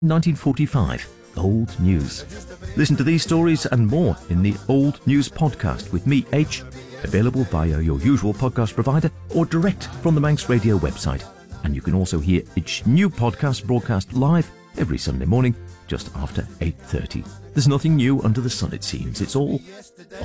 1945, Old News. Listen to these stories and more in the Old News podcast with me, H, available via your usual podcast provider or direct from the Manx Radio website. And you can also hear each new podcast broadcast live every Sunday morning just after 8:30. There's nothing new under the sun, it seems. It's all